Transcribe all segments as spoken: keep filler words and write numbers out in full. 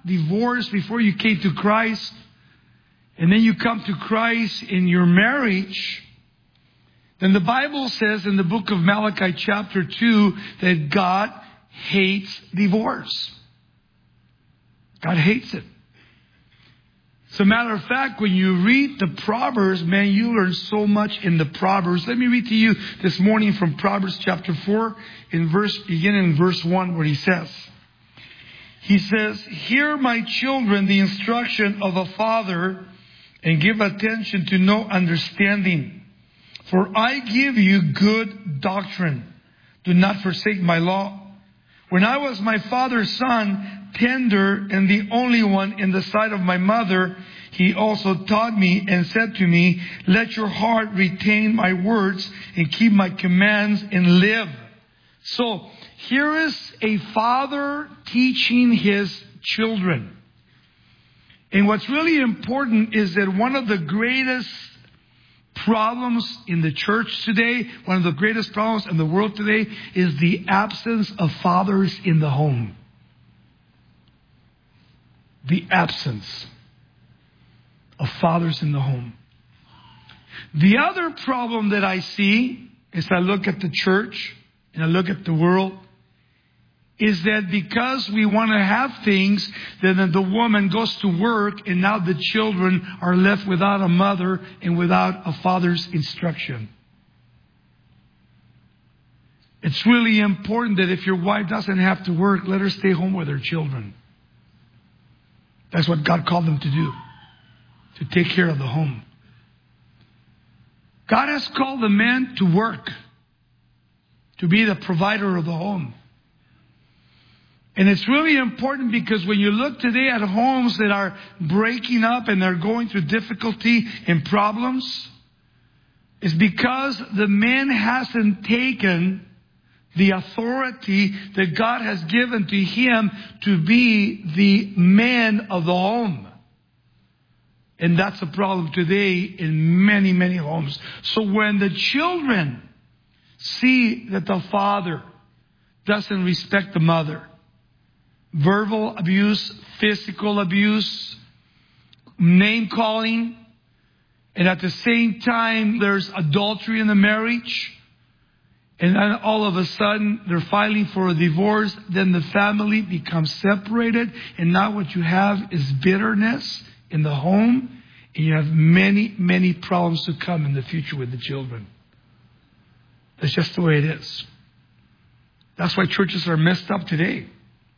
divorced before you came to Christ, and then you come to Christ in your marriage, then the Bible says in the book of Malachi chapter two that God hates divorce. God hates it. As a matter of fact, when you read the Proverbs, man, you learn so much in the Proverbs. Let me read to you this morning from Proverbs chapter four, in verse, beginning in verse one, where he says, He says, "Hear, my children, the instruction of a father, and give attention to no understanding. For I give you good doctrine. Do not forsake my law. When I was my father's son, tender and the only one in the sight of my mother, he also taught me and said to me, let your heart retain my words and keep my commands and live." So here is a father teaching his children. And what's really important is that one of the greatest problems in the church today, one of the greatest problems in the world today, is the absence of fathers in the home. The absence of fathers in the home. The other problem that I see as I look at the church and I look at the world is that because we want to have things, then the woman goes to work and now the children are left without a mother and without a father's instruction. It's really important that if your wife doesn't have to work, let her stay home with her children. That's what God called them to do, to take care of the home. God has called the man to work, to be the provider of the home. And it's really important because when you look today at homes that are breaking up and they're going through difficulty and problems, it's because the man hasn't taken the authority that God has given to him to be the man of the home. And that's a problem today in many, many homes. So when the children see that the father doesn't respect the mother, verbal abuse, physical abuse, name calling, and at the same time there's adultery in the marriage, and then all of a sudden they're filing for a divorce, then the family becomes separated, and now what you have is bitterness in the home, and you have many, many problems to come in the future with the children. That's just the way it is. That's why churches are messed up today.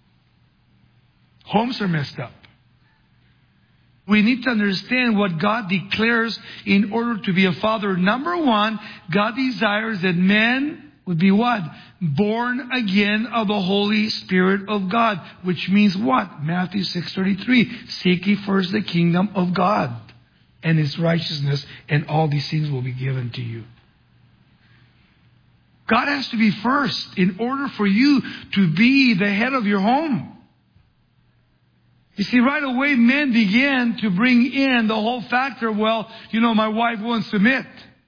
Homes are messed up. We need to understand what God declares in order to be a father. Number one, God desires that men would be what? Born again of the Holy Spirit of God. Which means what? Matthew six thirty-three. Seek ye first the kingdom of God and His righteousness, and all these things will be given to you. God has to be first in order for you to be the head of your home. You see, right away, men began to bring in the whole factor, well, you know, my wife won't submit.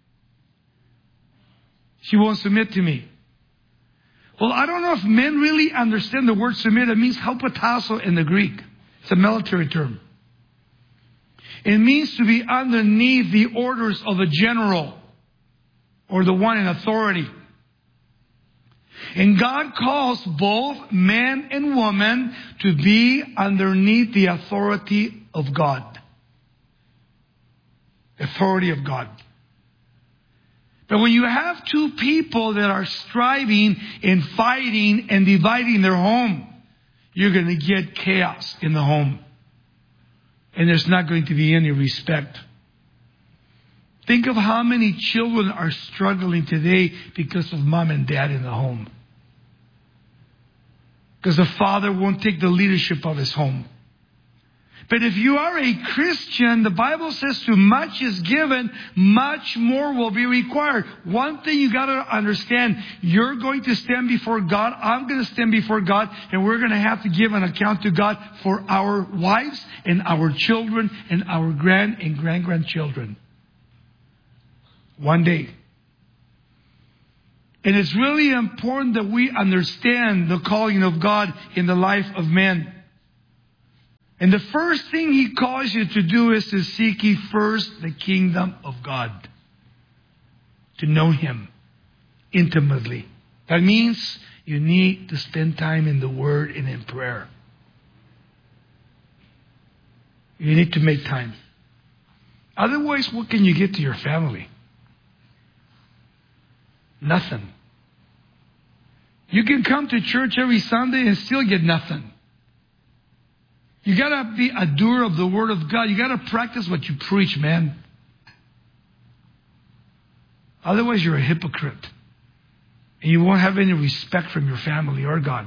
She won't submit to me. Well, I don't know if men really understand the word submit. It means hypotasso in the Greek. It's a military term. It means to be underneath the orders of a general or the one in authority. And God calls both man and woman to be underneath the authority of God. Authority of God. But when you have two people that are striving and fighting and dividing their home, you're going to get chaos in the home. And there's not going to be any respect. Think of how many children are struggling today because of mom and dad in the home. Because the father won't take the leadership of his home. But if you are a Christian, the Bible says to much is given, much more will be required. One thing you got to understand, you're going to stand before God, I'm going to stand before God, and we're going to have to give an account to God for our wives and our children and our grand and grand-grandchildren. One day. And it's really important that we understand the calling of God in the life of men. And the first thing He calls you to do is to seek ye first the kingdom of God. To know Him intimately. That means you need to spend time in the Word and in prayer. You need to make time. Otherwise, what can you get to your family? Nothing. You can come to church every Sunday and still get nothing. You got to be a doer of the Word of God. You got to practice what you preach, man. Otherwise, you're a hypocrite. And you won't have any respect from your family or God.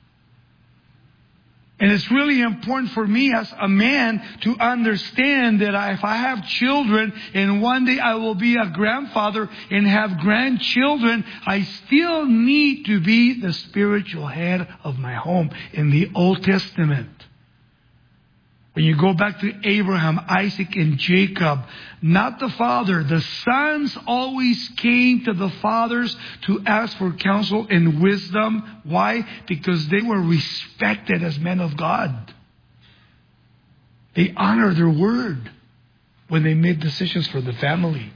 And it's really important for me as a man to understand that if I have children and one day I will be a grandfather and have grandchildren, I still need to be the spiritual head of my home. In the Old Testament, when you go back to Abraham, Isaac, and Jacob, not the father, the sons always came to the fathers to ask for counsel and wisdom. Why? Because they were respected as men of God. They honored their word when they made decisions for the family.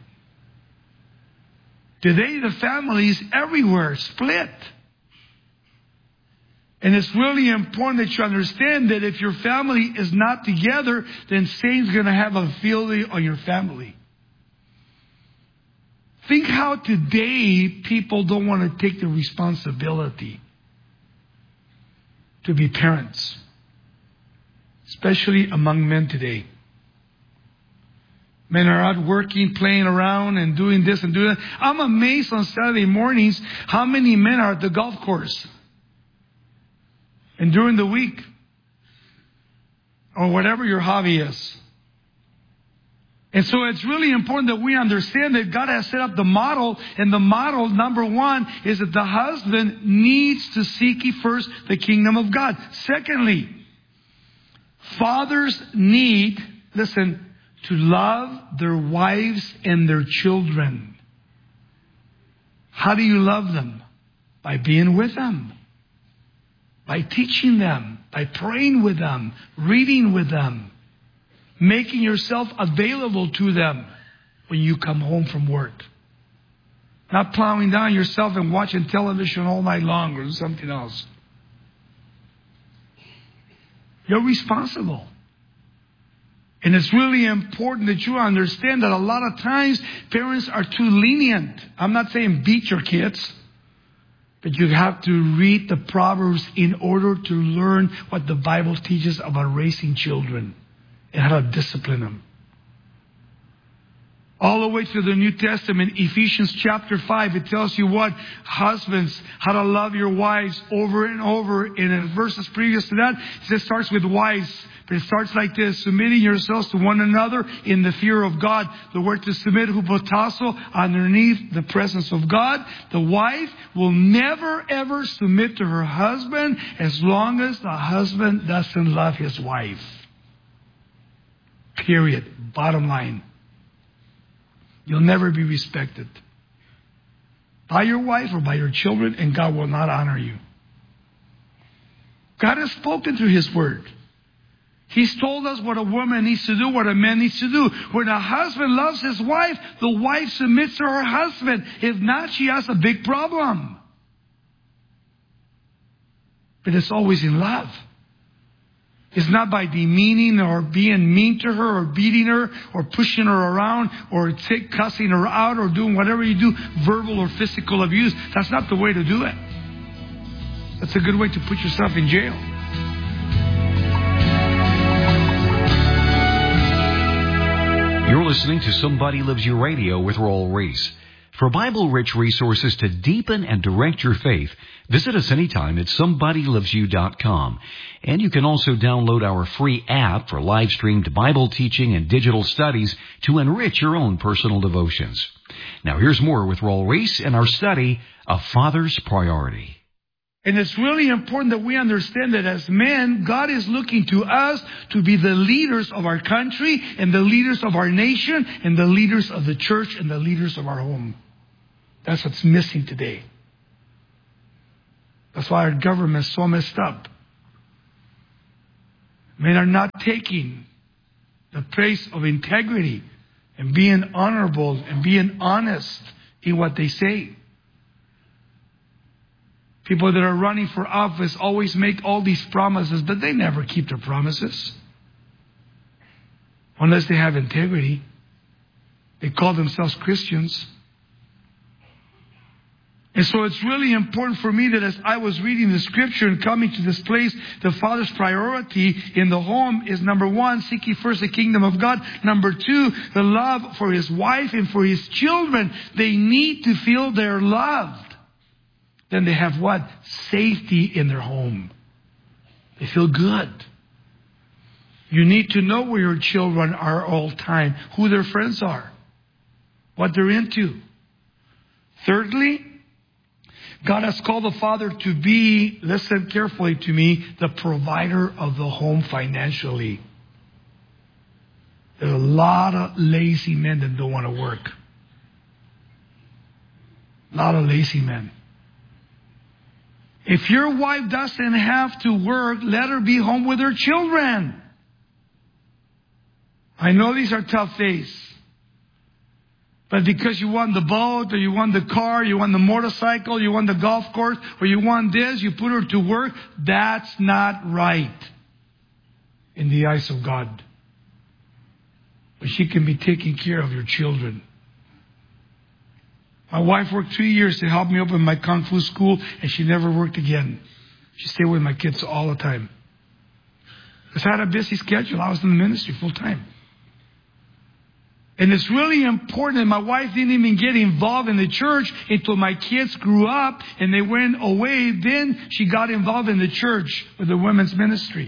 Today, the family is everywhere, split. And it's really important that you understand that if your family is not together, then Satan's going to have a field on your family. Think how today people don't want to take the responsibility to be parents. Especially among men today. Men are out working, playing around, and doing this and doing that. I'm amazed on Saturday mornings how many men are at the golf course. And during the week, or whatever your hobby is. And so it's really important that we understand that God has set up the model. And the model, number one, is that the husband needs to seek ye first the kingdom of God. Secondly, fathers need, listen, to love their wives and their children. How do you love them? By being with them. By teaching them, by praying with them, reading with them, making yourself available to them when you come home from work. Not plowing down yourself and watching television all night long or something else. You're responsible. And it's really important that you understand that a lot of times parents are too lenient. I'm not saying beat your kids. But you have to read the Proverbs in order to learn what the Bible teaches about raising children and how to discipline them. All the way to the New Testament, Ephesians chapter five, it tells you what? Husbands, how to love your wives over and over. And in verses previous to that, it starts with wives. But it starts like this, submitting yourselves to one another in the fear of God. The word to submit, hupotasso, underneath the presence of God. The wife will never ever submit to her husband as long as the husband doesn't love his wife. Period. Bottom line. You'll never be respected by your wife or by your children, and God will not honor you. God has spoken through His Word. He's told us what a woman needs to do, what a man needs to do. When a husband loves his wife, the wife submits to her husband. If not, she has a big problem. But it's always in love. It's not by demeaning or being mean to her or beating her or pushing her around or take, cussing her out or doing whatever you do, verbal or physical abuse. That's not the way to do it. That's a good way to put yourself in jail. You're listening to Somebody Loves You Radio with Raul Ries. For Bible-rich resources to deepen and direct your faith, visit us anytime at somebody loves you dot com. And you can also download our free app for live-streamed Bible teaching and digital studies to enrich your own personal devotions. Now here's more with Raul Ries and our study, A Father's Priority. And it's really important that we understand that as men, God is looking to us to be the leaders of our country and the leaders of our nation and the leaders of the church and the leaders of our home. That's what's missing today. That's why our government is so messed up. Men are not taking the place of integrity and being honorable and being honest in what they say. People that are running for office always make all these promises, but they never keep their promises. Unless they have integrity. They call themselves Christians. And so it's really important for me that as I was reading the scripture and coming to this place, the Father's priority in the home is number one, seek ye first the kingdom of God. Number two, the love for his wife and for his children. They need to feel they're loved. Then they have what? Safety in their home. They feel good. You need to know where your children are all the time, who their friends are, what they're into. Thirdly, God has called the father to be, listen carefully to me, the provider of the home financially. There's a lot of lazy men that don't want to work. A lot of lazy men. If your wife doesn't have to work, let her be home with her children. I know these are tough days. But because you want the boat, or you want the car, you want the motorcycle, you want the golf course, or you want this, you put her to work, that's not right in the eyes of God. But she can be taking care of your children. My wife worked three years to help me open my Kung Fu school, and she never worked again. She stayed with my kids all the time. Because I had a busy schedule. I was in the ministry full time. And it's really important that my wife didn't even get involved in the church until my kids grew up and they went away. Then she got involved in the church with the women's ministry.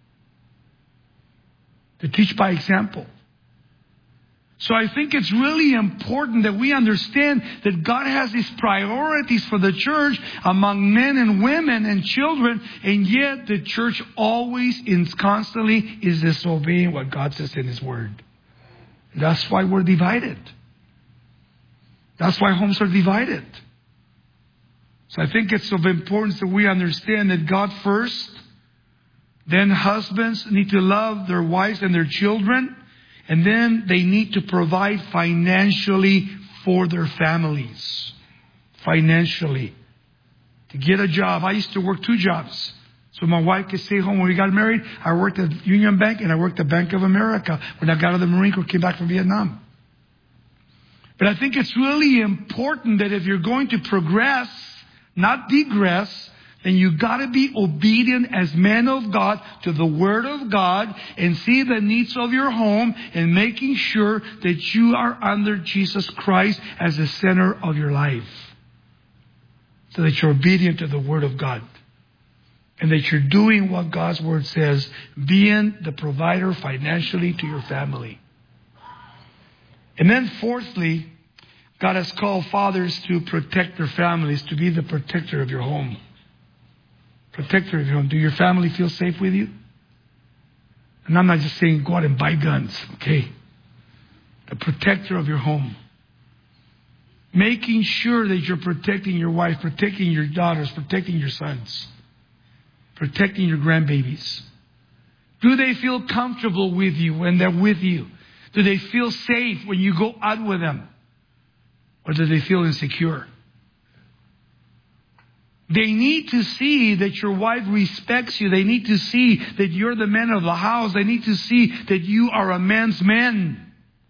To teach by example. So I think it's really important that we understand that God has these priorities for the church among men and women and children, and yet the church always and constantly is disobeying what God says in His Word. That's why we're divided. That's why homes are divided. So I think it's of importance that we understand that God first, then husbands need to love their wives and their children, and then they need to provide financially for their families. Financially. To get a job. I used to work two jobs. So my wife could stay home. When we got married, I worked at Union Bank and I worked at Bank of America when I got out of the Marine Corps, came back from Vietnam. But I think it's really important that if you're going to progress, not digress, then you got to be obedient as men of God to the Word of God and see the needs of your home and making sure that you are under Jesus Christ as the center of your life. So that you're obedient to the Word of God. And that you're doing what God's Word says, being the provider financially to your family. And then fourthly, God has called fathers to protect their families, to be the protector of your home. Protector of your home. Do your family feel safe with you? And I'm not just saying go out and buy guns, okay? The protector of your home. Making sure that you're protecting your wife, protecting your daughters, protecting your sons. Protecting your grandbabies. Do they feel comfortable with you when they're with you? Do they feel safe when you go out with them? Or do they feel insecure? They need to see that your wife respects you. They need to see that you're the man of the house. They need to see that you are a man's man.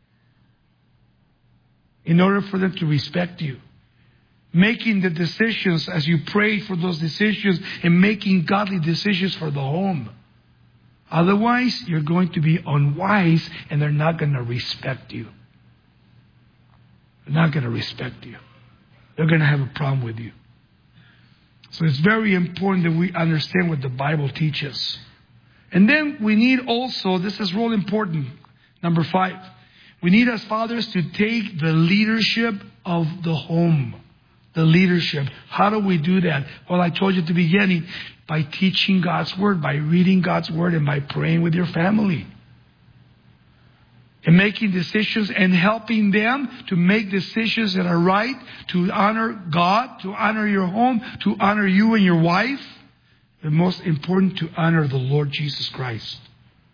In order for them to respect you. Making the decisions as you pray for those decisions and making godly decisions for the home. Otherwise, you're going to be unwise and they're not going to respect you. They're not going to respect you. They're going to have a problem with you. So it's very important that we understand what the Bible teaches. And then we need also, this is real important, number five. We need as fathers to take the leadership of the home. The leadership. How do we do that? Well, I told you at the beginning, by teaching God's Word, by reading God's Word, and by praying with your family. And making decisions and helping them to make decisions that are right, to honor God, to honor your home, to honor you and your wife. And most important, to honor the Lord Jesus Christ.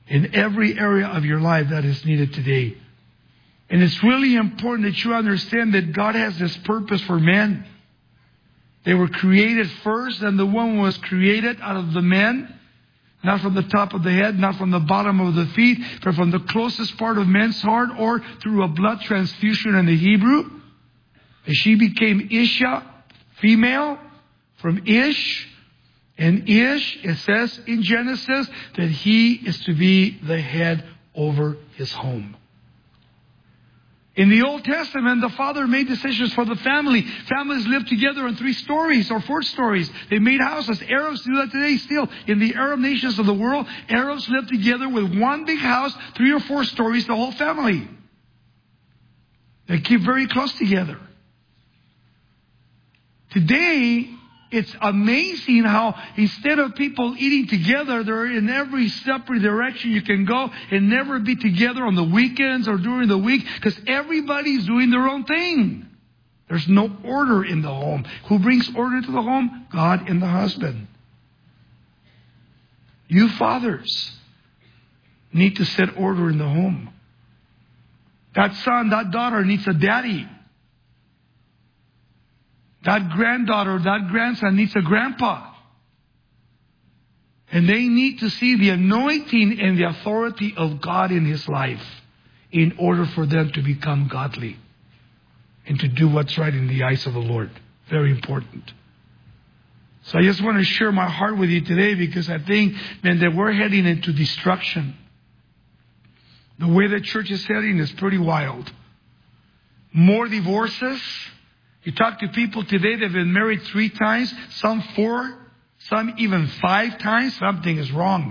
in every area of your life that is needed today. And it's really important that you understand that God has this purpose for men. They were created first, and the woman was created out of the man. Not from the top of the head, not from the bottom of the feet, but from the closest part of man's heart, or through a blood transfusion in the Hebrew. And she became Isha, female, from Ish. And Ish, it says in Genesis, that he is to be the head over his home. In the Old Testament, the father made decisions for the family. Families lived together in three stories or four stories. They made houses. Arabs do that today still. In the Arab nations of the world, Arabs live together with one big house, three or four stories, the whole family. They keep very close together. Today, it's amazing how instead of people eating together, they're in every separate direction you can go and never be together on the weekends or during the week because everybody's doing their own thing. There's no order in the home. Who brings order to the home? God and the husband. You fathers need to set order in the home. That son, that daughter needs a daddy. That granddaughter, that grandson needs a grandpa. And they need to see the anointing and the authority of God in his life in order for them to become godly and to do what's right in the eyes of the Lord. Very important. So I just want to share my heart with you today because I think, man, that we're heading into destruction. The way the church is heading is pretty wild. More divorces. You talk to people today, they've been married three times, some four, some even five times. Something is wrong.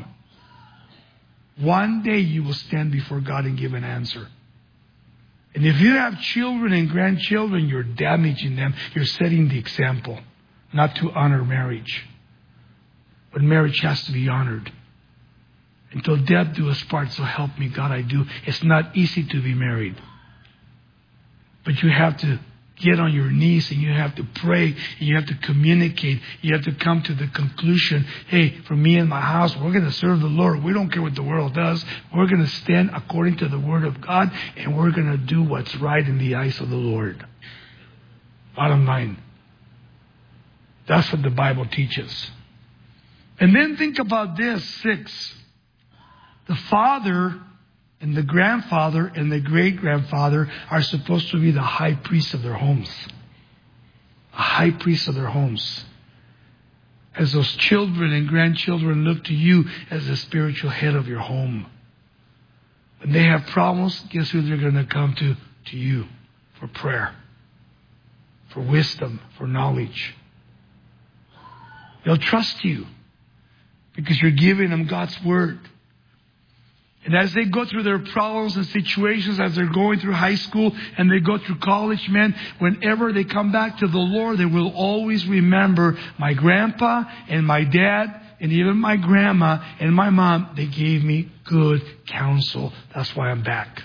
One day you will stand before God and give an answer. And if you have children and grandchildren, you're damaging them. You're setting the example not to honor marriage. But marriage has to be honored. Until death do us part, so help me God I do. It's not easy to be married. But you have to get on your knees and you have to pray and you have to communicate. You have to come to the conclusion, hey, for me and my house, we're going to serve the Lord. We don't care what the world does. We're going to stand according to the Word of God and we're going to do what's right in the eyes of the Lord. Bottom line. That's what the Bible teaches. And then think about this, six. The father and the grandfather and the great-grandfather are supposed to be the high priest of their homes. A high priest of their homes. As those children and grandchildren look to you as the spiritual head of your home. When they have problems, guess who they're going to come to? To you. For prayer. For wisdom. For knowledge. They'll trust you. Because you're giving them God's Word. And as they go through their problems and situations, as they're going through high school and they go through college, man, whenever they come back to the Lord, they will always remember my grandpa and my dad and even my grandma and my mom. They gave me good counsel. That's why I'm back.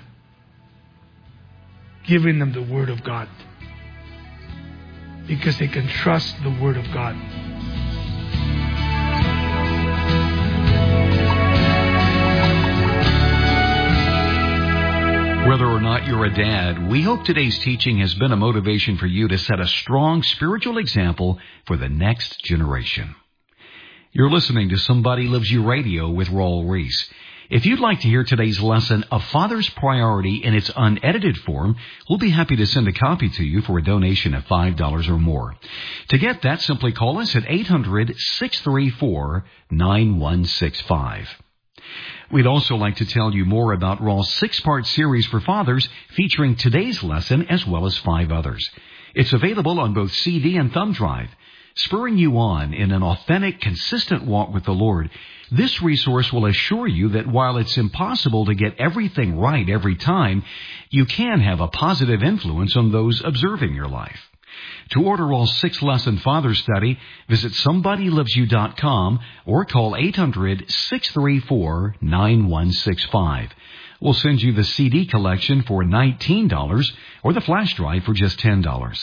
Giving them the Word of God. Because they can trust the Word of God. Whether or not you're a dad, we hope today's teaching has been a motivation for you to set a strong spiritual example for the next generation. You're listening to Somebody Loves You Radio with Raul Ries. If you'd like to hear today's lesson, A Father's Priority, in its unedited form, we'll be happy to send a copy to you for a donation of five dollars or more. To get that, simply call us at eight hundred, six three four, nine one six five. We'd also like to tell you more about Raul's six-part series for fathers featuring today's lesson as well as five others. It's available on both C D and thumb drive. Spurring you on in an authentic, consistent walk with the Lord, this resource will assure you that while it's impossible to get everything right every time, you can have a positive influence on those observing your life. To order Raul's six-lesson father study, visit somebody loves you dot com or call eight hundred, six three four, nine one six five. We'll send you the C D collection for nineteen dollars or the flash drive for just ten dollars.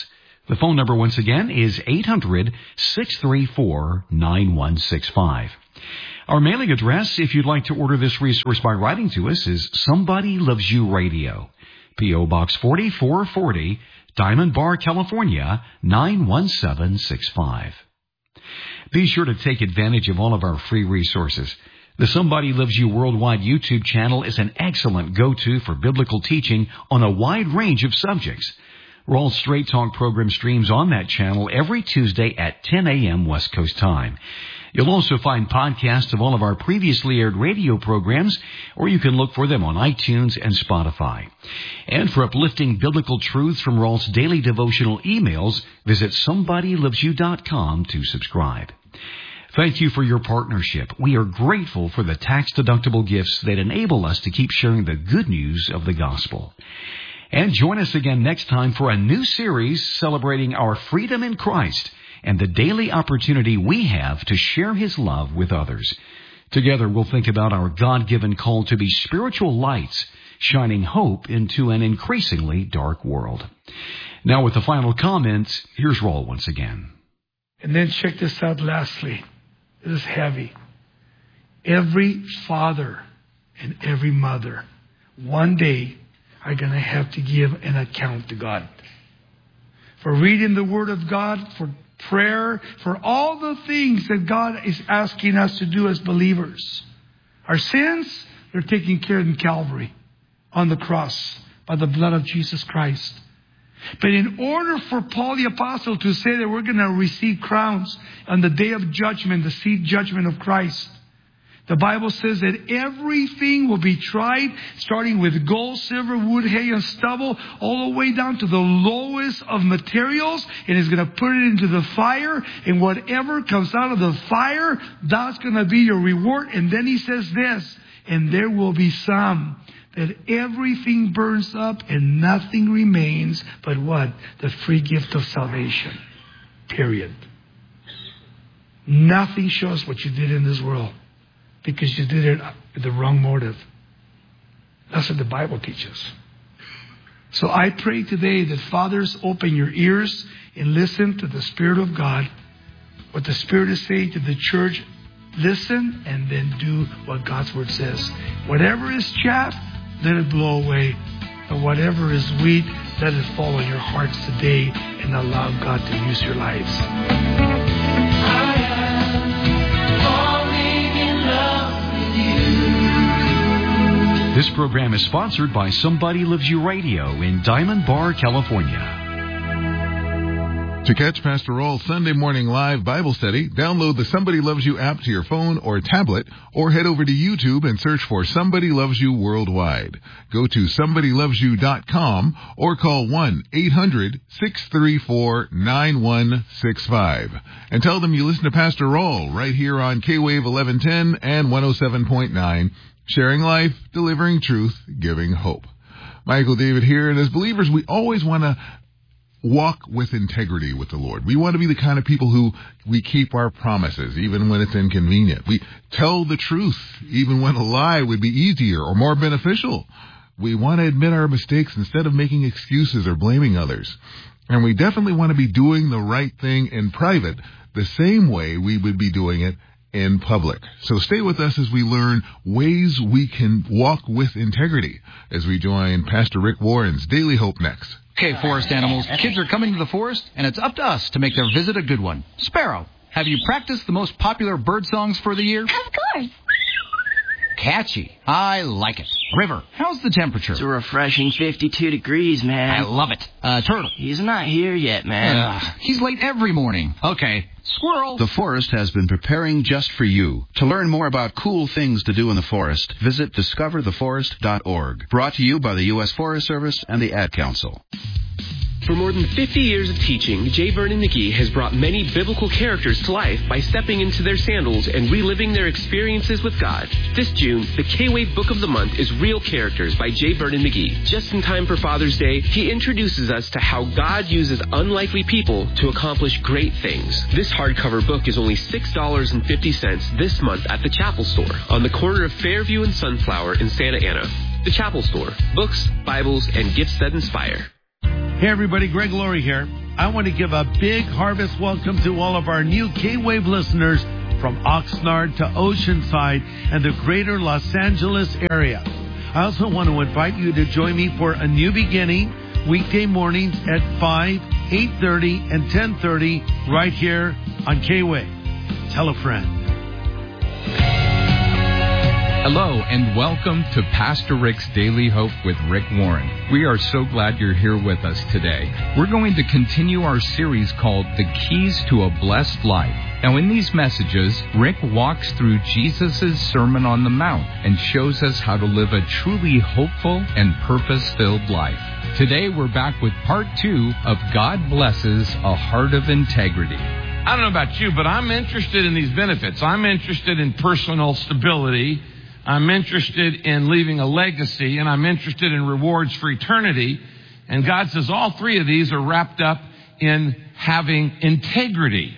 The phone number once again is eight hundred, six three four, nine one six five. Our mailing address, if you'd like to order this resource by writing to us, is Somebody Loves You Radio, P O. Box forty-four forty, Diamond Bar, California, nine one seven six five. Be sure to take advantage of all of our free resources. The Somebody Loves You Worldwide YouTube channel is an excellent go-to for biblical teaching on a wide range of subjects. Raul's Straight Talk program streams on that channel every Tuesday at ten a.m. West Coast time. You'll also find podcasts of all of our previously aired radio programs, or you can look for them on iTunes and Spotify. And for uplifting biblical truths from Raul's daily devotional emails, visit somebody loves you dot com to subscribe. Thank you for your partnership. We are grateful for the tax-deductible gifts that enable us to keep sharing the good news of the gospel. And join us again next time for a new series celebrating our freedom in Christ and the daily opportunity we have to share His love with others. Together we'll think about our God-given call to be spiritual lights, shining hope into an increasingly dark world. Now with the final comments, here's Raul once again. And then check this out lastly. This is heavy. Every father and every mother one day are going to have to give an account to God. For reading the Word of God, for prayer, for all the things that God is asking us to do as believers. Our sins, they're taken care of in Calvary, on the cross, by the blood of Jesus Christ. But in order for Paul the Apostle to say that we're going to receive crowns on the day of judgment, the seat judgment of Christ, the Bible says that everything will be tried, starting with gold, silver, wood, hay, and stubble, all the way down to the lowest of materials, and is going to put it into the fire, and whatever comes out of the fire, that's going to be your reward. And then he says this, and there will be some that everything burns up and nothing remains but what? The free gift of salvation. Period. Nothing shows what you did in this world because you did it with the wrong motive. That's what the Bible teaches. So I pray today that fathers open your ears and listen to the Spirit of God. What the Spirit is saying to the church, listen and then do what God's Word says. Whatever is chaff, let it blow away. But whatever is wheat, let it fall on your hearts today and allow God to use your lives. I am falling in love with you. This program is sponsored by Somebody Loves You Radio in Diamond Bar, California. To catch Pastor Raul's Sunday morning live Bible study, download the Somebody Loves You app to your phone or tablet, or head over to YouTube and search for Somebody Loves You Worldwide. Go to somebody loves you dot com or call one eight hundred, six three four, nine one six five and tell them you listen to Pastor Raul right here on K-Wave eleven ten and one oh seven point nine, sharing life, delivering truth, giving hope. Michael David here, and as believers, we always want to walk with integrity with the Lord. We want to be the kind of people who we keep our promises, even when it's inconvenient. We tell the truth, even when a lie would be easier or more beneficial. We want to admit our mistakes instead of making excuses or blaming others. And we definitely want to be doing the right thing in private the same way we would be doing it in public. So stay with us as we learn ways we can walk with integrity as we join Pastor Rick Warren's Daily Hope next. Okay, forest animals, kids are coming to the forest, and it's up to us to make their visit a good one. Sparrow, have you practiced the most popular bird songs for the year? Of course. Catchy. I like it. River, how's the temperature? It's a refreshing fifty-two degrees, man. I love it. Uh, Turtle. He's not here yet, man. Uh, he's late every morning. Okay. Squirrel. The forest has been preparing just for you. To learn more about cool things to do in the forest, visit discover the forest dot org. Brought to you by the U S Forest Service and the Ad Council. For more than fifty years of teaching, J. Vernon McGee has brought many biblical characters to life by stepping into their sandals and reliving their experiences with God. This June, the K-Wave Book of the Month is Real Characters by J. Vernon McGee. Just in time for Father's Day, he introduces us to how God uses unlikely people to accomplish great things. This hardcover book is only six dollars and fifty cents this month at the Chapel Store on the corner of Fairview and Sunflower in Santa Ana. The Chapel Store. Books, Bibles, and gifts that inspire. Hey everybody, Greg Laurie here. I want to give a big harvest welcome to all of our new K-Wave listeners from Oxnard to Oceanside and the greater Los Angeles area. I also want to invite you to join me for A New Beginning, weekday mornings at five, eight thirty, and ten thirty right here on K-Wave. Tell a friend. Hello and welcome to Pastor Rick's Daily Hope with Rick Warren. We are so glad you're here with us today. We're going to continue our series called The Keys to a Blessed Life. Now in these messages, Rick walks through Jesus' Sermon on the Mount and shows us how to live a truly hopeful and purpose-filled life. Today we're back with part two of God Blesses a Heart of Integrity. I don't know about you, but I'm interested in these benefits. I'm interested in personal stability. I'm interested in leaving a legacy, and I'm interested in rewards for eternity. And God says all three of these are wrapped up in having integrity.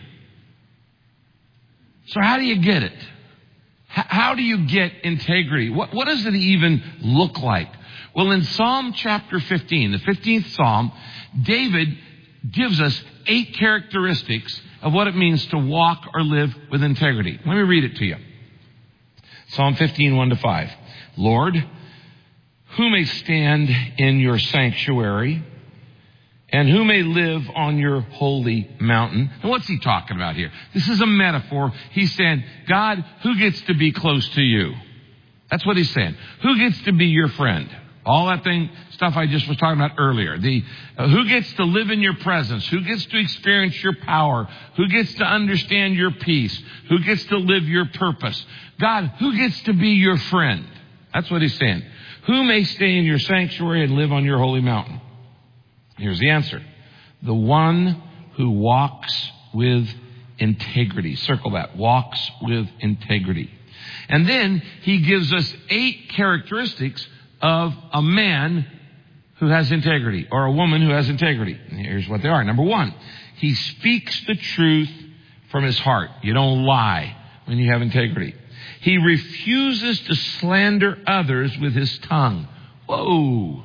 So how do you get it? H- how do you get integrity? What, what does it even look like? Well, in Psalm chapter fifteen, the fifteenth Psalm, David gives us eight characteristics of what it means to walk or live with integrity. Let me read it to you. Psalm fifteen, one to five. Lord, who may stand in your sanctuary, and who may live on your holy mountain? And what's he talking about here? This is a metaphor. He's saying, God, who gets to be close to you? That's what he's saying. Who gets to be your friend? All that thing, stuff I just was talking about earlier. The uh, who gets to live in your presence? Who gets to experience your power? Who gets to understand your peace? Who gets to live your purpose? God, who gets to be your friend? That's what he's saying. Who may stay in your sanctuary and live on your holy mountain? Here's the answer. The one who walks with integrity. Circle that. Walks with integrity. And then he gives us eight characteristics of a man who has integrity, or a woman who has integrity. And here's what they are. Number one, he speaks the truth from his heart. You don't lie when you have integrity. He refuses to slander others with his tongue. Whoa.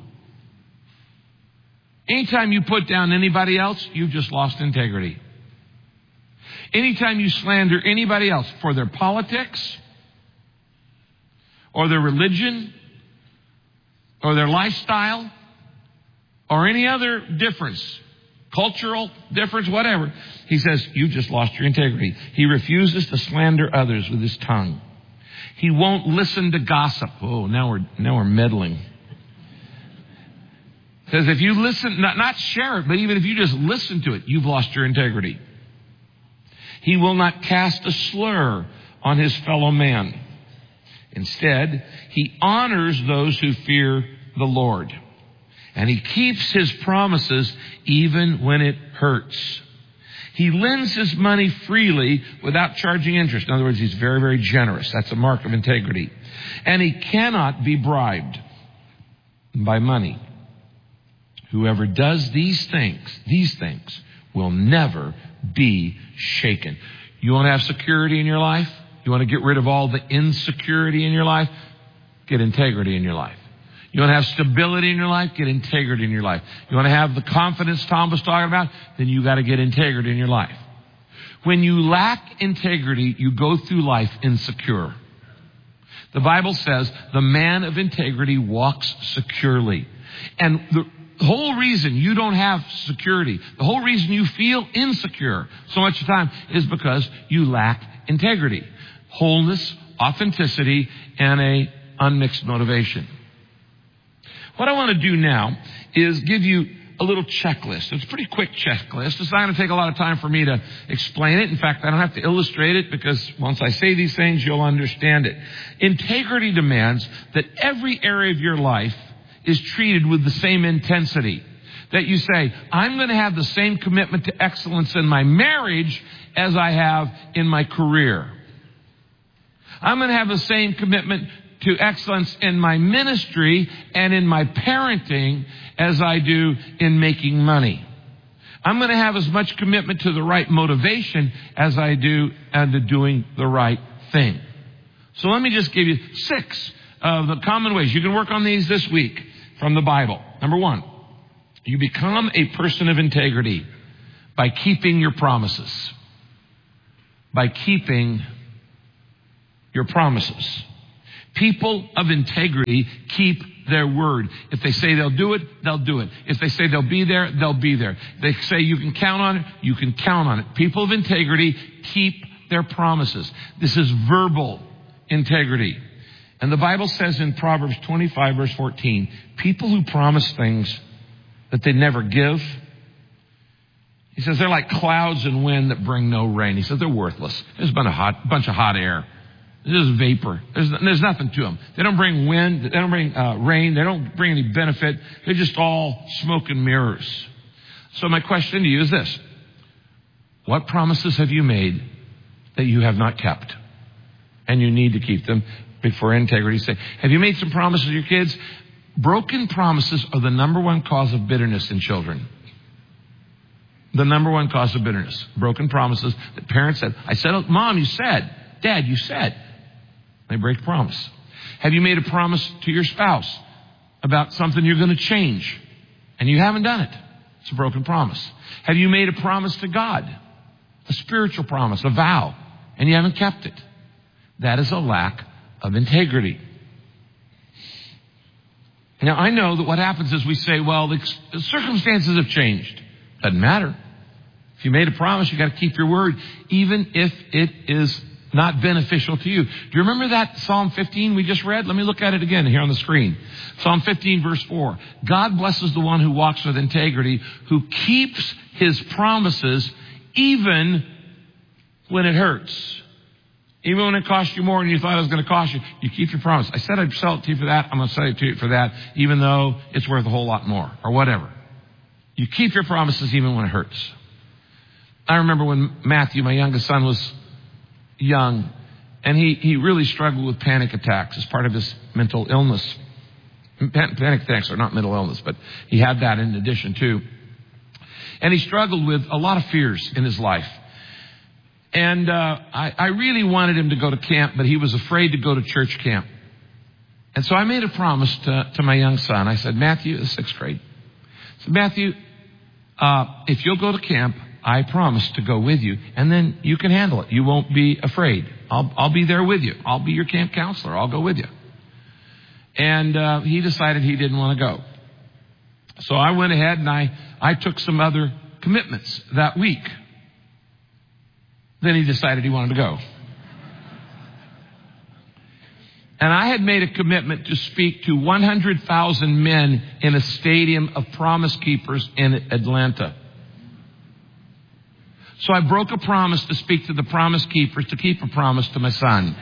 Anytime you put down anybody else, you've just lost integrity. Anytime you slander anybody else for their politics, or their religion, or their lifestyle, or any other difference, cultural difference, whatever, he says, you just lost your integrity. He refuses to slander others with his tongue. He won't listen to gossip. Oh, now we're now we're meddling. Says if you listen, not, not share it, but even if you just listen to it, you've lost your integrity. He will not cast a slur on his fellow man. Instead, he honors those who fear the Lord. And he keeps his promises even when it hurts. He lends his money freely without charging interest. In other words, he's very, very generous. That's a mark of integrity. And he cannot be bribed by money. Whoever does these things, these things, will never be shaken. You want to have security in your life? You want to get rid of all the insecurity in your life? Get integrity in your life. You want to have stability in your life? Get integrity in your life. You want to have the confidence Tom was talking about? Then you got to get integrity in your life. When you lack integrity, you go through life insecure. The Bible says the man of integrity walks securely. And the whole reason you don't have security, the whole reason you feel insecure so much of the time is because you lack integrity, wholeness, authenticity, and a unmixed motivation. What I want to do now is give you a little checklist. It's a pretty quick checklist. It's not going to take a lot of time for me to explain it. In fact, I don't have to illustrate it because once I say these things, you'll understand it. Integrity demands that every area of your life is treated with the same intensity. That you say, I'm going to have the same commitment to excellence in my marriage as I have in my career. I'm going to have the same commitment to excellence in my ministry and in my parenting as I do in making money. I'm going to have as much commitment to the right motivation as I do and to doing the right thing. So let me just give you six of the common ways. You can work on these this week from the Bible. Number one, you become a person of integrity. By keeping your promises. By keeping your promises. People of integrity keep their word. If they say they'll do it, they'll do it. If they say they'll be there, they'll be there. They say you can count on it, you can count on it. People of integrity keep their promises. This is verbal integrity. And the Bible says in Proverbs twenty-five, verse fourteen, people who promise things that they never give, he says they're like clouds and wind that bring no rain. He says they're worthless. There's a bunch of hot, bunch of hot air. There's vapor. There's, there's nothing to them. They don't bring wind. They don't bring uh, rain. They don't bring any benefit. They're just all smoke and mirrors. So my question to you is this. What promises have you made that you have not kept? And you need to keep them for integrity's sake. Have you made some promises to your kids? Broken promises are the number one cause of bitterness in children. The number one cause of bitterness. Broken promises that parents said, I said, Mom, you said. Dad, you said. They break promise. Have you made a promise to your spouse about something you're going to change and you haven't done it? It's a broken promise. Have you made a promise to God? A spiritual promise, a vow, and you haven't kept it? That is a lack of integrity. Now, I know that what happens is we say, well, the, the circumstances have changed. Doesn't matter. If you made a promise, you got to keep your word, even if it is not beneficial to you. Do you remember that Psalm fifteen we just read? Let me look at it again here on the screen. Psalm fifteen, verse four. God blesses the one who walks with integrity, who keeps his promises even when it hurts. Even when it costs you more than you thought it was going to cost you, you keep your promise. I said I'd sell it to you for that. I'm going to sell it to you for that, even though it's worth a whole lot more or whatever. You keep your promises even when it hurts. I remember when Matthew, my youngest son, was young, and he, he really struggled with panic attacks as part of his mental illness. Panic attacks are not mental illness, but he had that in addition too. And he struggled with a lot of fears in his life. And uh, I, I really wanted him to go to camp, but he was afraid to go to church camp. And so I made a promise to, to my young son. I said, Matthew, the sixth grade. I said, Matthew, uh, if you'll go to camp, I promise to go with you, and then you can handle it. You won't be afraid. I'll, I'll be there with you. I'll be your camp counselor. I'll go with you. And uh, he decided he didn't want to go. So I went ahead and I, I took some other commitments that week. Then he decided he wanted to go. And I had made a commitment to speak to one hundred thousand men in a stadium of Promise Keepers in Atlanta. So I broke a promise to speak to the Promise Keepers, to keep a promise to my son.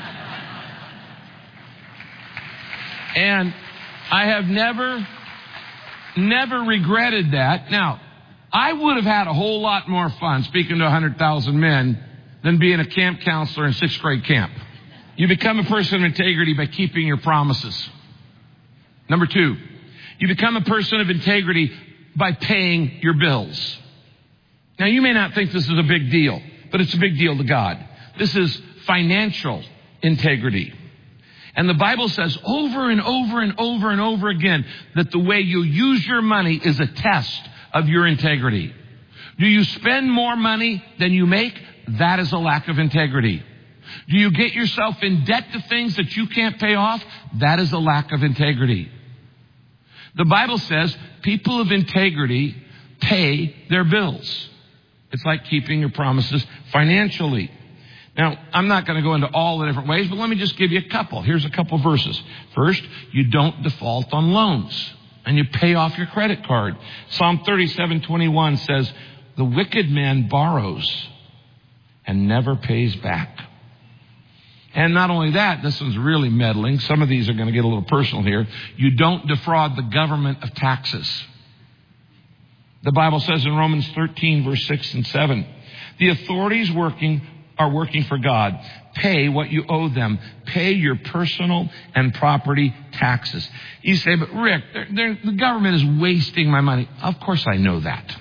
And I have never, never regretted that. Now, I would have had a whole lot more fun speaking to one hundred thousand men than being a camp counselor in sixth grade camp. You become a person of integrity by keeping your promises. Number two, you become a person of integrity by paying your bills. Now, you may not think this is a big deal, but it's a big deal to God. This is financial integrity. And the Bible says over and over and over and over again that the way you use your money is a test of your integrity. Do you spend more money than you make? That is a lack of integrity. Do you get yourself in debt to things that you can't pay off? That is a lack of integrity. The Bible says people of integrity pay their bills. It's like keeping your promises financially. Now, I'm not going to go into all the different ways, but let me just give you a couple. Here's a couple verses. First, you don't default on loans, and you pay off your credit card. Psalm thirty-seven twenty-one says, the wicked man borrows and never pays back. And not only that, this one's really meddling. Some of these are going to get a little personal here. You don't defraud the government of taxes. The Bible says in Romans thirteen, verse six and seven, the authorities working are working for God. Pay what you owe them. Pay your personal and property taxes. You say, but Rick, they're, they're, the government is wasting my money. Of course I know that.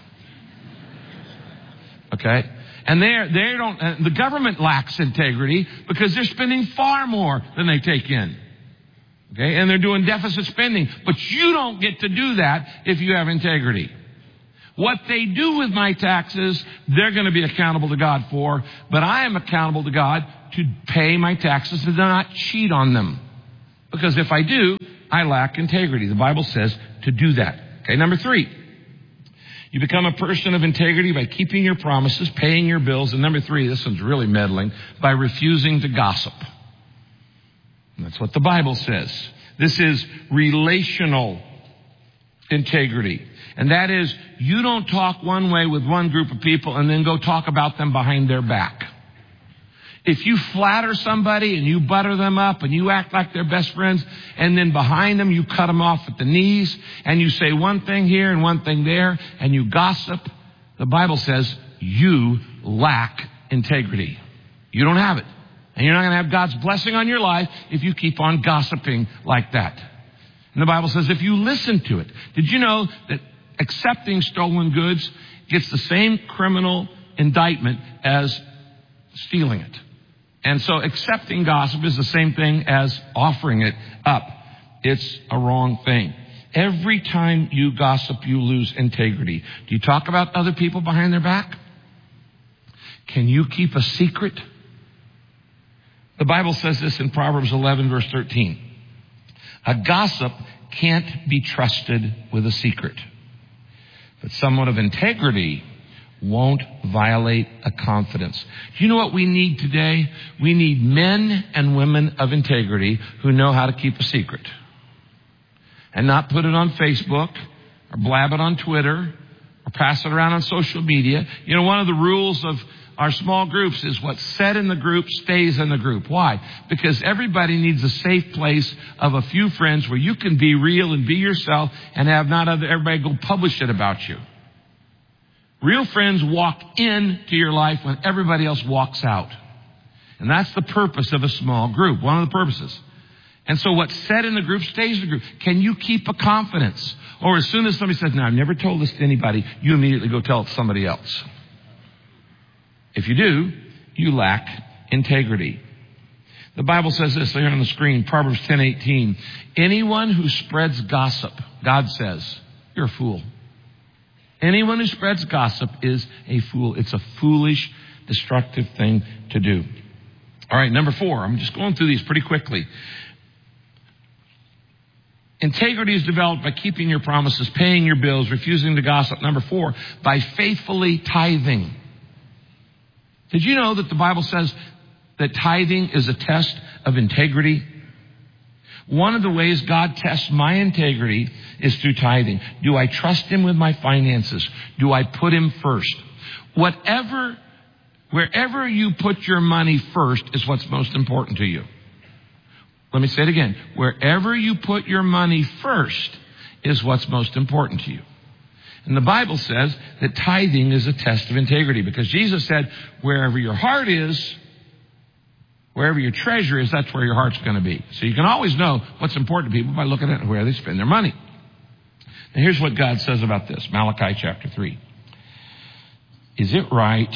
Okay? And they're, they don't, uh, the government lacks integrity because they're spending far more than they take in. Okay? And they're doing deficit spending. But you don't get to do that if you have integrity. What they do with my taxes, they're going to be accountable to God for, but I am accountable to God to pay my taxes and not cheat on them. Because if I do, I lack integrity. The Bible says to do that. Okay, number three. You become a person of integrity by keeping your promises, paying your bills, and number three, this one's really meddling, by refusing to gossip. And that's what the Bible says. This is relational integrity. And that is, you don't talk one way with one group of people and then go talk about them behind their back. If you flatter somebody and you butter them up and you act like they're best friends, and then behind them you cut them off at the knees and you say one thing here and one thing there and you gossip, the Bible says you lack integrity. You don't have it. And you're not going to have God's blessing on your life if you keep on gossiping like that. And the Bible says if you listen to it. Did you know that accepting stolen goods gets the same criminal indictment as stealing it? And so accepting gossip is the same thing as offering it up. It's a wrong thing. Every time you gossip, you lose integrity. Do you talk about other people behind their back? Can you keep a secret? The Bible says this in Proverbs eleven, verse thirteen. A gossip can't be trusted with a secret, but someone of integrity won't violate a confidence. Do you know what we need today? We need men and women of integrity who know how to keep a secret and not put it on Facebook or blab it on Twitter or pass it around on social media. You know, one of the rules of our small groups is what's said in the group stays in the group. Why? Because everybody needs a safe place of a few friends where you can be real and be yourself and have not other, everybody go publish it about you. Real friends walk into your life when everybody else walks out. And that's the purpose of a small group, one of the purposes. And so what's said in the group stays in the group. Can you keep a confidence? Or as soon as somebody says, no, I've never told this to anybody, you immediately go tell it to somebody else. If you do, you lack integrity. The Bible says this here on the screen, Proverbs ten eighteen. Anyone who spreads gossip, God says, you're a fool. Anyone who spreads gossip is a fool. It's a foolish, destructive thing to do. All right, number four. I'm just going through these pretty quickly. Integrity is developed by keeping your promises, paying your bills, refusing to gossip. Number four, by faithfully tithing. Did you know that the Bible says that tithing is a test of integrity? One of the ways God tests my integrity is through tithing. Do I trust Him with my finances? Do I put Him first? Whatever, wherever you put your money first is what's most important to you. Let me say it again. Wherever you put your money first is what's most important to you. And the Bible says that tithing is a test of integrity because Jesus said, wherever your heart is, wherever your treasure is, that's where your heart's going to be. So you can always know what's important to people by looking at where they spend their money. Now here's what God says about this. Malachi chapter three. Is it right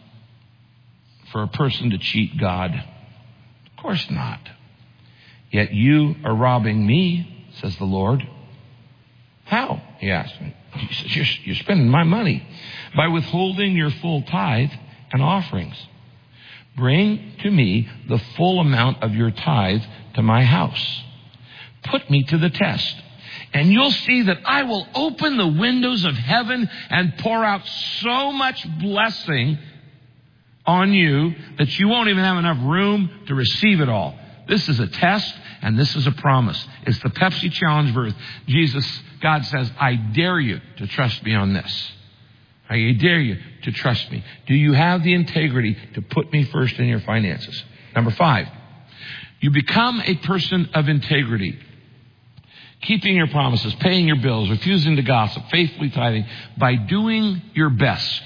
for a person to cheat God? Of course not. Yet you are robbing me, says the Lord. How? He asked me. He says, you're, you're spending my money by withholding your full tithe and offerings. Bring to me the full amount of your tithe to my house. Put me to the test, and you'll see that I will open the windows of heaven and pour out so much blessing on you that you won't even have enough room to receive it all. This is a test, and this is a promise. It's the Pepsi Challenge verse. Jesus, God says, I dare you to trust me on this. I dare you to trust me. Do you have the integrity to put me first in your finances? Number five, you become a person of integrity. Keeping your promises, paying your bills, refusing to gossip, faithfully tithing, by doing your best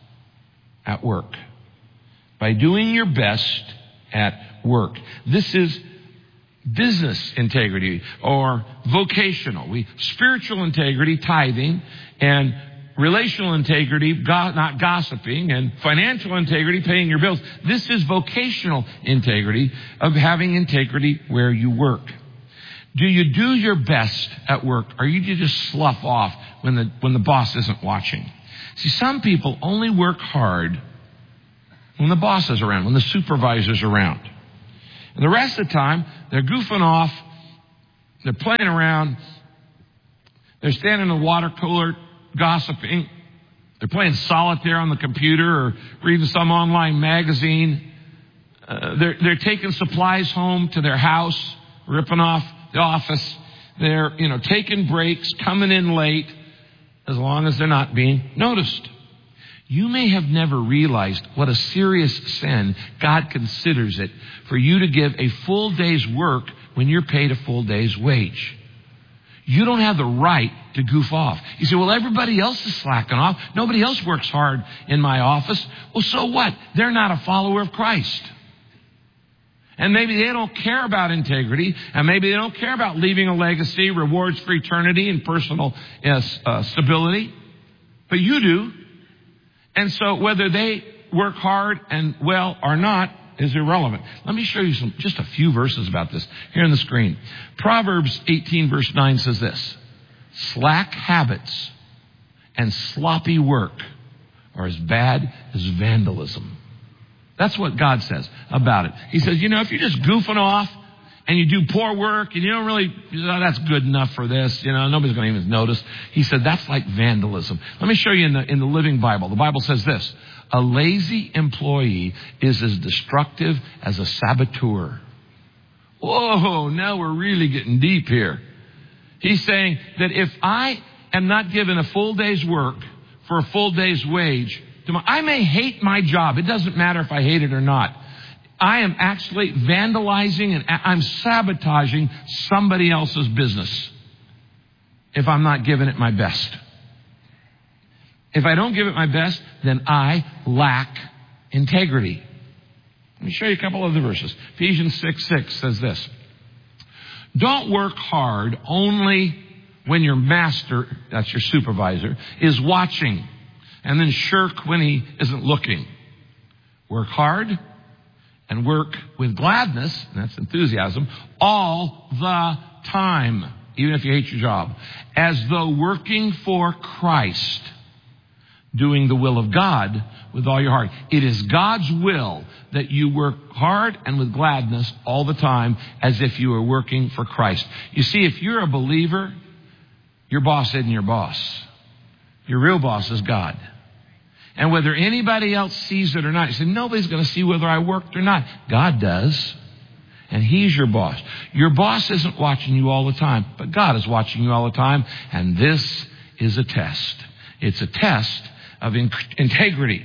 at work. By doing your best at work. This is business integrity or vocational. We spiritual integrity, tithing, and relational integrity, go, not gossiping, and financial integrity, paying your bills. This is vocational integrity of having integrity where you work. Do you do your best at work, or you just slough off when the when the boss isn't watching? See, some people only work hard when the boss is around, when the supervisor's around. And the rest of the time, they're goofing off, they're playing around, they're standing in the water cooler gossiping, they're playing solitaire on the computer or reading some online magazine. Uh, they're, they're taking supplies home to their house, ripping off the office. They're, you know, taking breaks, coming in late, as long as they're not being noticed. You may have never realized what a serious sin God considers it for you to give a full day's work when you're paid a full day's wage. You don't have the right to goof off. You say, well, everybody else is slacking off. Nobody else works hard in my office. Well, so what? They're not a follower of Christ. And maybe they don't care about integrity, and maybe they don't care about leaving a legacy, rewards for eternity, and personal uh, uh, stability. But you do. And so whether they work hard and well or not is irrelevant. Let me show you some, just a few verses about this here on the screen. Proverbs eighteen verse nine says this: slack habits and sloppy work are as bad as vandalism. That's what God says about it. He says, you know, if you're just goofing off and you do poor work and you don't really, you know, that's good enough for this, you know, nobody's going to even notice. He said, that's like vandalism. Let me show you in the, in the Living Bible. The Bible says this: a lazy employee is as destructive as a saboteur. Whoa, now we're really getting deep here. He's saying that if I am not given a full day's work for a full day's wage, I may hate my job. It doesn't matter if I hate it or not. I am actually vandalizing and I'm sabotaging somebody else's business if I'm not giving it my best. If I don't give it my best, then I lack integrity. Let me show you a couple other verses. Ephesians six six says this: don't work hard only when your master, that's your supervisor, is watching, and then shirk when he isn't looking. Work hard and work with gladness, and that's enthusiasm, all the time, even if you hate your job, as though working for Christ, doing the will of God with all your heart. It is God's will that you work hard and with gladness all the time, as if you were working for Christ. You see, if you're a believer, your boss isn't your boss. Your real boss is God. And whether anybody else sees it or not, you say, nobody's going to see whether I worked or not. God does. And He's your boss. Your boss isn't watching you all the time, but God is watching you all the time. And this is a test. It's a test of in- integrity.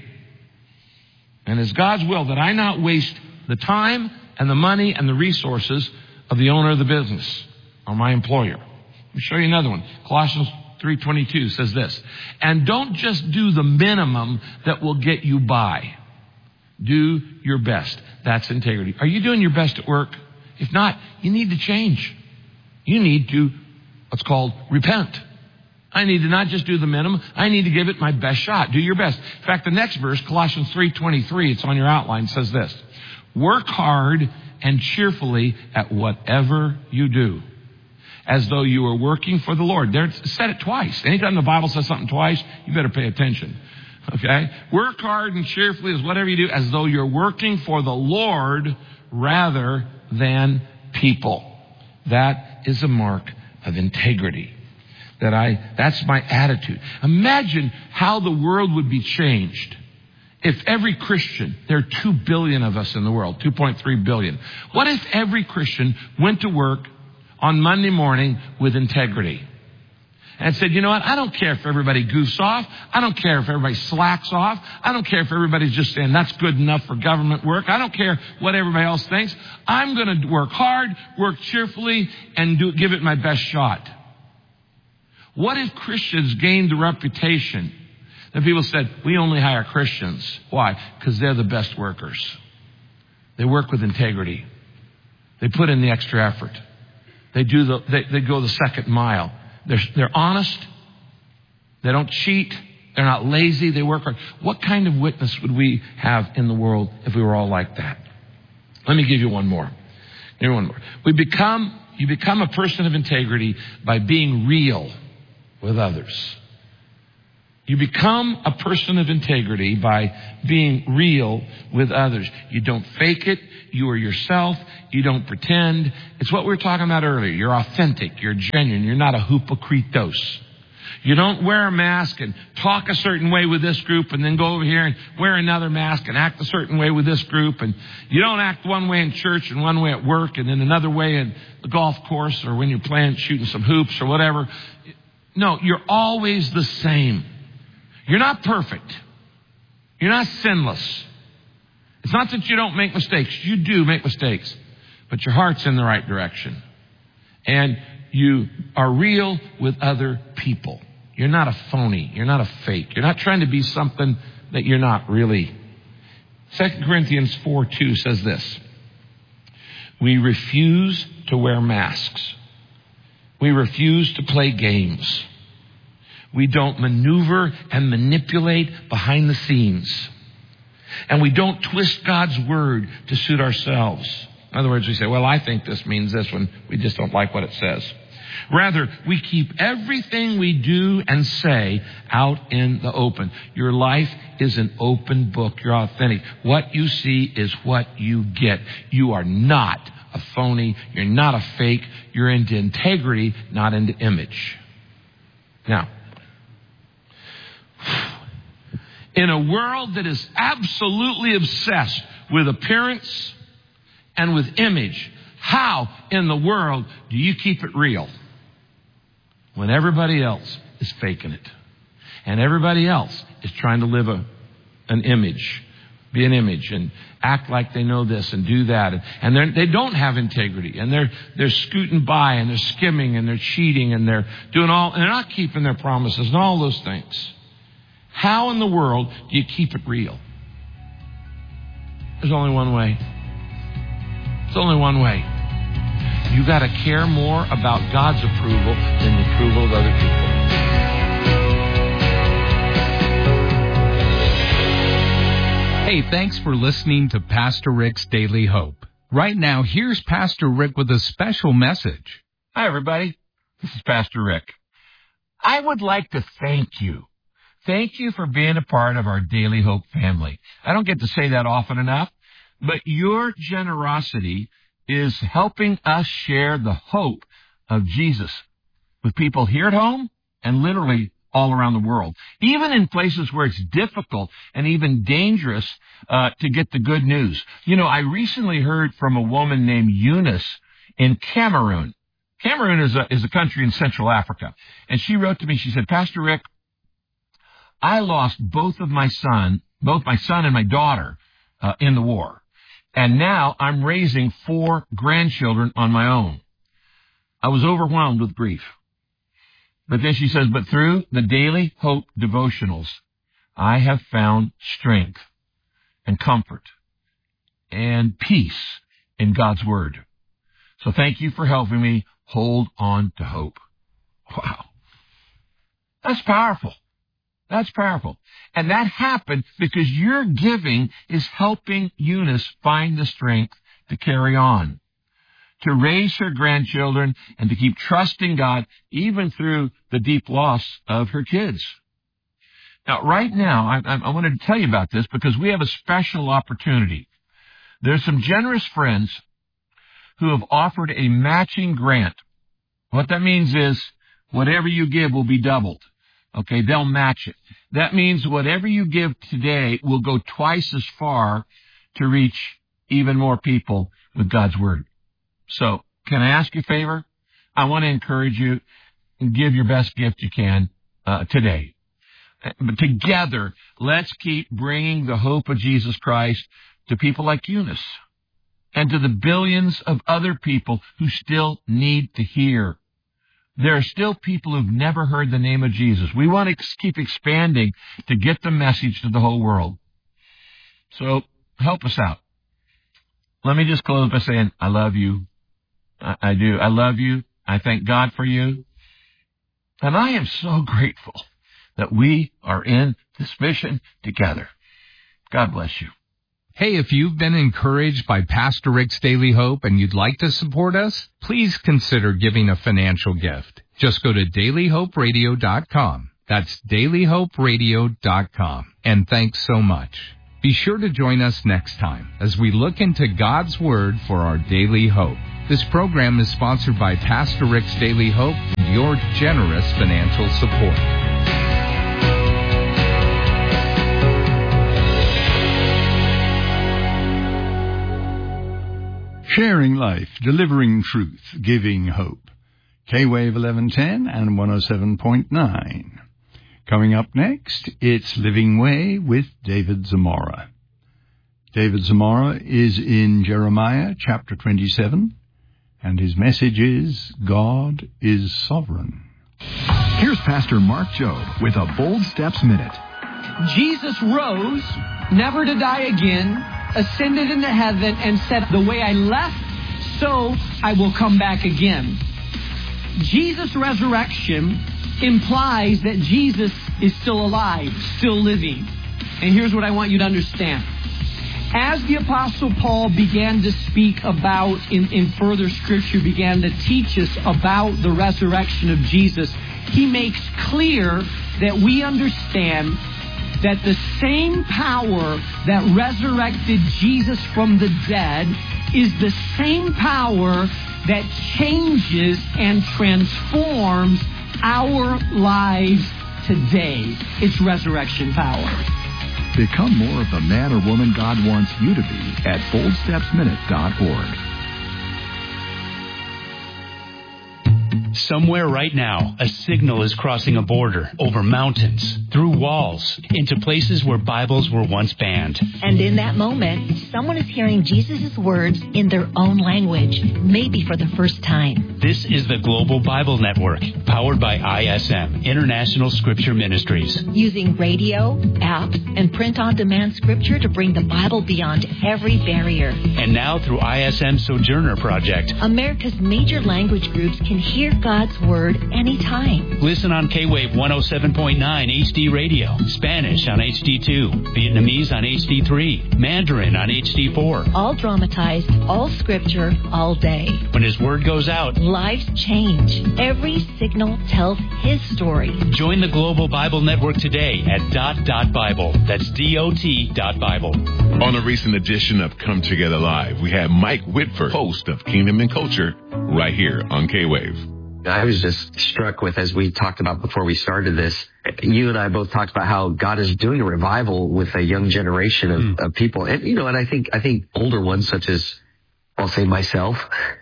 And it's God's will that I not waste the time and the money and the resources of the owner of the business or my employer. Let me show you another one. Colossians three twenty-two says this: and don't just do the minimum that will get you by. Do your best. That's integrity. Are you doing your best at work? If not, you need to change. You need to, what's called, repent. I need to not just do the minimum. I need to give it my best shot. Do your best. In fact, the next verse, Colossians three twenty-three, it's on your outline, says this: work hard and cheerfully at whatever you do, as though you were working for the Lord. There, it said it twice. Anytime the Bible says something twice, you better pay attention. Okay? Work hard and cheerfully as whatever you do, as though you're working for the Lord rather than people. That is a mark of integrity. That I, that's my attitude. Imagine how the world would be changed if every Christian, there are two billion of us in the world, two point three billion. What if every Christian went to work on Monday morning with integrity and said, you know what, I don't care if everybody goofs off. I don't care if everybody slacks off. I don't care if everybody's just saying that's good enough for government work. I don't care what everybody else thinks. I'm going to work hard, work cheerfully, and do, give it my best shot. What if Christians gained the reputation that people said, we only hire Christians? Why? Because they're the best workers. They work with integrity. They put in the extra effort. They do the, they, they go the second mile. They're, they're honest. They don't cheat. They're not lazy. They work hard. What kind of witness would we have in the world if we were all like that? Let me give you one more. Give you one more. We become, you become a person of integrity by being real with others. You become a person of integrity by being real with others. You don't fake it. You are yourself. You don't pretend. It's what we were talking about earlier. You're authentic. You're genuine. You're not a hypocritos. You don't wear a mask and talk a certain way with this group and then go over here and wear another mask and act a certain way with this group. And you don't act one way in church and one way at work and then another way in the golf course or when you're playing, shooting some hoops or whatever. No, you're always the same. You're not perfect. You're not sinless. It's not that you don't make mistakes. You do make mistakes. But your heart's in the right direction. And you are real with other people. You're not a phony. You're not a fake. You're not trying to be something that you're not really. Second Corinthians four two says this. We refuse to wear masks. We refuse to play games. We don't maneuver and manipulate behind the scenes. And we don't twist God's word to suit ourselves. In other words, we say, well, I think this means this when we just don't like what it says. Rather, we keep everything we do and say out in the open. Your life is an open book. You're authentic. What you see is what you get. You are not a phony. You're not a fake. You're into integrity, not into image. Now, in a world that is absolutely obsessed with appearance and with image, how in the world do you keep it real when everybody else is faking it and everybody else is trying to live a, an image, be an image and act like they know this and do that, and, and they're, they don't have integrity, and they're they're scooting by and they're skimming and they're cheating and they're doing all, and they're not keeping their promises and all those things. How in the world do you keep it real? There's only one way. There's only one way. You got to care more about God's approval than the approval of other people. Hey, thanks for listening to Pastor Rick's Daily Hope. Right now, here's Pastor Rick with a special message. Hi, everybody. This is Pastor Rick. I would like to thank you. Thank you for being a part of our Daily Hope family. I don't get to say that often enough, but your generosity is helping us share the hope of Jesus with people here at home and literally all around the world, even in places where it's difficult and even dangerous uh, to get the good news. You know, I recently heard from a woman named Eunice in Cameroon. Cameroon is a, is a country in Central Africa. And she wrote to me, she said, Pastor Rick, I lost both of my son, both my son and my daughter uh, in the war. And now I'm raising four grandchildren on my own. I was overwhelmed with grief. But then she says, but through the Daily Hope devotionals, I have found strength and comfort and peace in God's Word. So thank you for helping me hold on to hope. Wow. That's powerful. That's powerful. And that happened because your giving is helping Eunice find the strength to carry on, to raise her grandchildren, and to keep trusting God even through the deep loss of her kids. Now, right now, I, I wanted to tell you about this because we have a special opportunity. There's some generous friends who have offered a matching grant. What that means is whatever you give will be doubled. Okay, they'll match it. That means whatever you give today will go twice as far to reach even more people with God's Word. So, can I ask you a favor? I want to encourage you, give your best gift you can uh, today. But together, let's keep bringing the hope of Jesus Christ to people like Eunice and to the billions of other people who still need to hear. There are still people who've never heard the name of Jesus. We want to keep expanding to get the message to the whole world. So help us out. Let me just close by saying, I love you. I, I do. I love you. I thank God for you. And I am so grateful that we are in this mission together. God bless you. Hey, if you've been encouraged by Pastor Rick's Daily Hope and you'd like to support us, please consider giving a financial gift. Just go to daily hope radio dot com. That's daily hope radio dot com. And thanks so much. Be sure to join us next time as we look into God's Word for our daily hope. This program is sponsored by Pastor Rick's Daily Hope and your generous financial support. Sharing life, delivering truth, giving hope. K-Wave eleven ten and one oh seven point nine. Coming up next, it's Living Way with David Zamora. David Zamora is in Jeremiah chapter twenty-seven, and his message is, God is sovereign. Here's Pastor Mark Jobe with a Bold Steps Minute. Jesus rose, never to die again, ascended into heaven, and said, the way I left, so I will come back again. Jesus' resurrection implies that Jesus is still alive, still living. And here's what I want you to understand. As the Apostle Paul began to speak about, in, in further Scripture, began to teach us about the resurrection of Jesus, he makes clear that we understand that the same power that resurrected Jesus from the dead is the same power that changes and transforms our lives today. It's resurrection power. Become more of the man or woman God wants you to be at bold steps minute dot org. Somewhere right now, a signal is crossing a border, over mountains, through walls, into places where Bibles were once banned. And in that moment, someone is hearing Jesus' words in their own language, maybe for the first time. This is the Global Bible Network, powered by I S M, International Scripture Ministries. Using radio, apps, and print-on-demand scripture to bring the Bible beyond every barrier. And now through I S M Sojourner Project, America's major language groups can hear God's Word anytime. Listen on K-Wave one oh seven point nine H D Radio, Spanish on H D two, Vietnamese on H D three, Mandarin on H D four. All dramatized, all scripture, all day. When His Word goes out, lives change. Every signal tells His story. Join the Global Bible Network today at dot dot Bible. That's D O T dot Bible. On a recent edition of Come Together Live, we had Mike Whitford, host of Kingdom and Culture, right here on K-Wave. I was just struck with, as we talked about before we started this, you and I both talked about how God is doing a revival with a young generation of, mm. of people. And, you know, and I think, I think older ones such as, I'll say myself,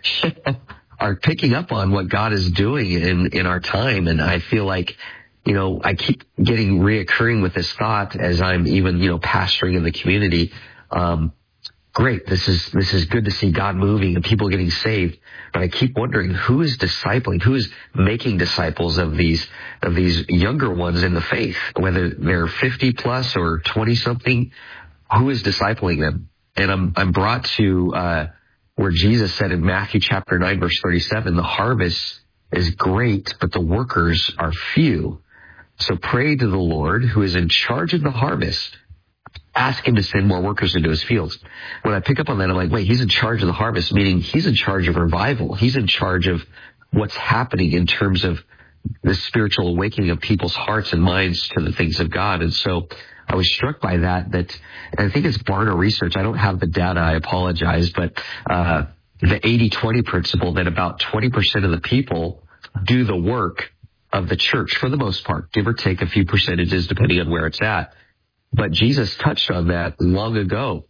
are picking up on what God is doing in, in our time. And I feel like, you know, I keep getting reoccurring with this thought as I'm even, you know, pastoring in the community. Um, great. This is, this is good to see God moving and people getting saved. But I keep wondering who is discipling, who is making disciples of these, of these younger ones in the faith, whether they're fifty plus or twenty something, who is discipling them? And I'm, I'm brought to, uh, where Jesus said in Matthew chapter nine, verse thirty-seven, the harvest is great, but the workers are few. So pray to the Lord who is in charge of the harvest. Ask him to send more workers into his fields. When I pick up on that, I'm like, wait, he's in charge of the harvest, meaning he's in charge of revival. He's in charge of what's happening in terms of the spiritual awakening of people's hearts and minds to the things of God. And so I was struck by that, that, and I think it's Barna research. I don't have the data. I apologize, but, uh, the eighty twenty principle that about twenty percent of the people do the work of the church for the most part, give or take a few percentages depending on where it's at. But Jesus touched on that long ago.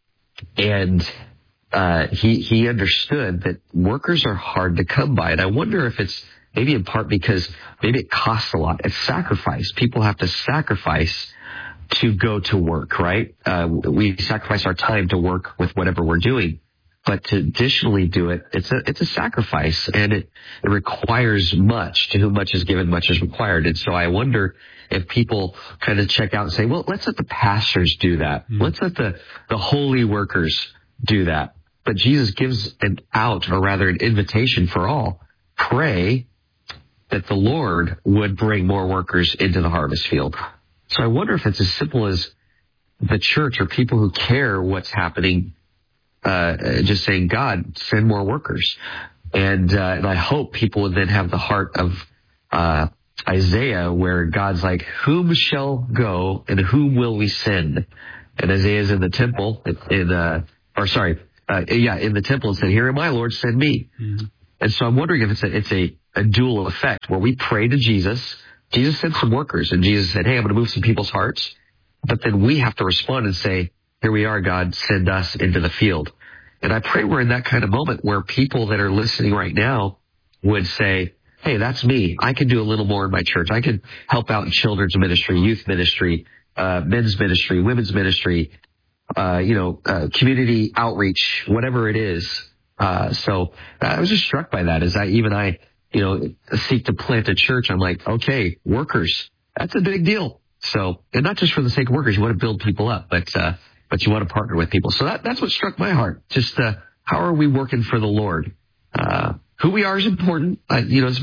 And uh he he understood that workers are hard to come by. And I wonder if it's maybe in part because maybe it costs a lot. It's sacrifice. People have to sacrifice to go to work, right? Uh we sacrifice our time to work with whatever we're doing. But to additionally do it, it's a it's a sacrifice, and it, it requires much. To whom much is given, much is required. And so I wonder if people kind of check out and say, well, let's let the pastors do that. Mm. Let's let the, the holy workers do that. But Jesus gives an out, or rather an invitation for all. Pray that the Lord would bring more workers into the harvest field. So I wonder if it's as simple as the church or people who care what's happening, uh, just saying, God, send more workers. And, uh, and I hope people would then have the heart of, uh, Isaiah, where God's like, whom shall go and whom will we send? And Isaiah's in the temple, in, uh, or sorry, uh, yeah, in the temple and said, here am I, Lord, send me. Mm-hmm. And so I'm wondering if it's a, it's a, a dual effect where we pray to Jesus. Jesus sent some workers and Jesus said, hey, I'm going to move some people's hearts. But then we have to respond and say, here we are, God, send us into the field. And I pray we're in that kind of moment where people that are listening right now would say, hey, that's me. I can do a little more in my church. I can help out in children's ministry, youth ministry, uh, men's ministry, women's ministry, uh, you know, uh, community outreach, whatever it is. Uh, so I was just struck by that as I, even I, you know, seek to plant a church. I'm like, okay, workers, that's a big deal. So, and not just for the sake of workers, you want to build people up, but, uh, but you want to partner with people. So that, that's what struck my heart. Just, uh, how are we working for the Lord? Uh, who we are is important. Uh, you know, it's